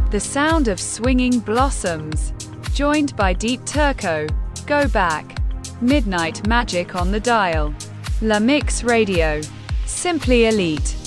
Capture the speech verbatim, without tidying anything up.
The sound of swinging blossoms. Joined by Deep Turco. Go back. Midnight Magic on the dial. La Mix Radio. Simply elite.